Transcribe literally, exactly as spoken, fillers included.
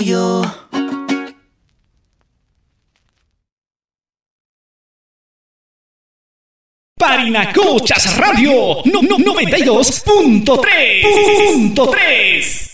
Yo. Parinacochas Radio no, no, noventa y dos punto tres.